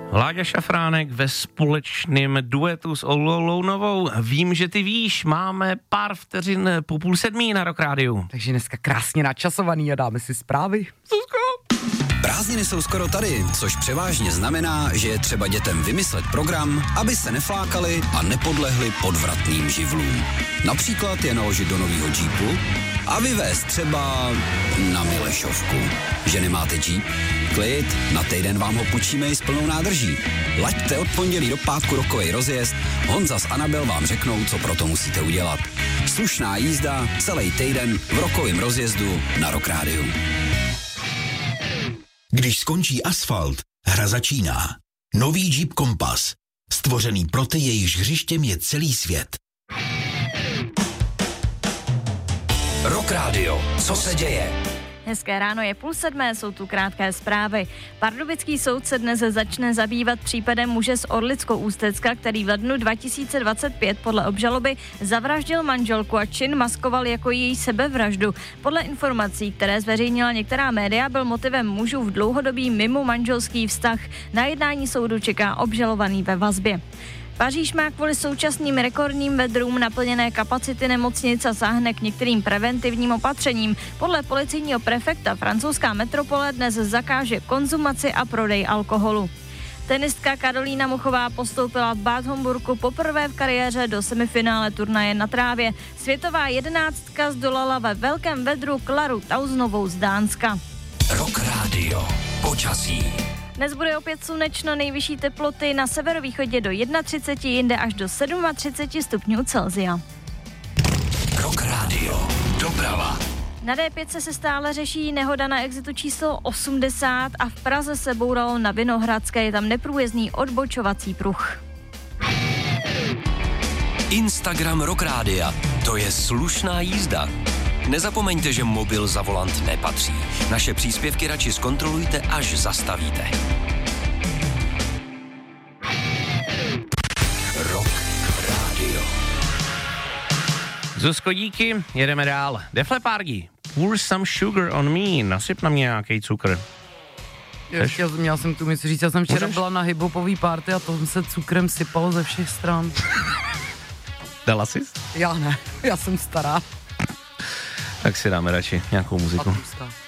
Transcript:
Láďa Šafránek ve společném duetu s Olou Lounovou. Vím, že ty víš, máme pár vteřin po 6:30 na Rock Rádiu. Takže dneska krásně načasovaný a dáme si zprávy. Prázdniny jsou skoro tady, což převážně znamená, že je třeba dětem vymyslet program, aby se neflákali a nepodlehli podvratným živlům. Například je naložit do nového džípu a vyvést třeba na Milešovku. Že nemáte džíp? Klid, na týden vám ho půjčíme i s plnou nádrží. Laďte od pondělí do pátku rokovej rozjezd, Honza s Anabel vám řeknou, co pro to musíte udělat. Slušná jízda celý týden v rokovém rozjezdu na Rock Rádiu. Když skončí asfalt, hra začíná. Nový Jeep Compass. Stvořený pro ty, jejichž hřištěm je celý svět. Rock Radio. Co se děje? Hezké ráno, je 6:30, jsou tu krátké zprávy. Pardubický soud se dnes začne zabývat případem muže z Orlicko-Ústecka, který v lednu 2025 podle obžaloby zavraždil manželku a čin maskoval jako její sebevraždu. Podle informací, které zveřejnila některá média, byl motivem mužův dlouhodobý mimo manželský vztah. Na jednání soudu čeká obžalovaný ve vazbě. Paříž má kvůli současným rekordním vedrům naplněné kapacity nemocnic a sáhne k některým preventivním opatřením. Podle policejního prefekta francouzská metropole dnes zakáže konzumaci a prodej alkoholu. Tenistka Karolína Muchová postoupila v Bad Homburku poprvé v kariéře do semifinále turnaje na trávě. Světová 11 zdolala ve velkém vedru Klaru Tausenovou z Dánska. Rock Radio. Počasí. Dnes bude opět slunečno, nejvyšší teploty na severovýchodě do 31, jinde až do 37 stupňů Celsia. Rock Radio. Doprava. Na D5 se stále řeší nehoda na exitu číslo 80 a v Praze se bouralo na Vinohradské, je tam neprůjezdný odbočovací pruh. Instagram Rock Rádia, to je slušná jízda. Nezapomeňte, že mobil za volant nepatří. Naše příspěvky radši zkontrolujte, až zastavíte. Rock Radio. Zuzko, díky, jedeme dál. Def Leppard, Pour Some Sugar on Me, nasyp na mě nějaký cukr. Měl jsem tu mysli říct, já jsem včera byla na hiphopový party a to se cukrem sypalo ze všech stran. Dala jsi? Já ne, já jsem stará. Tak si dáme radši nějakou muziku. A tlustá.